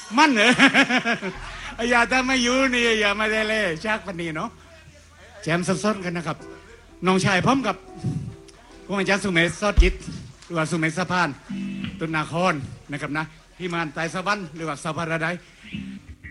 มันเหรออย่าถ้าไม่อยู่นี่อย่ามาได้เลยชักปนีเนาะแจมสดๆกันนะครับน้องชายพร้อมกับผู้บัญชาสุเมธซอดจิตหรือว่าสุเมธสะพานตุนนาครนะครับนะพี่มานไตรสวรรค์หรือว่าสะพานระได